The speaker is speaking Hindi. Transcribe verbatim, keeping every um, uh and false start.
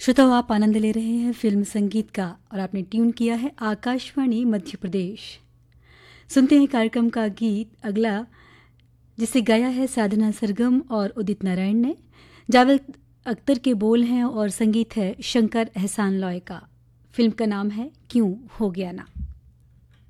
श्रोताओ, आप आनंद ले रहे हैं फिल्म संगीत का और आपने ट्यून किया है आकाशवाणी मध्य प्रदेश। सुनते हैं कार्यक्रम का गीत अगला, जिसे गाया है साधना सरगम और उदित नारायण ने। जावेद अख्तर के बोल हैं और संगीत है शंकर एहसान लॉय का। फिल्म का नाम है क्यों हो गया ना।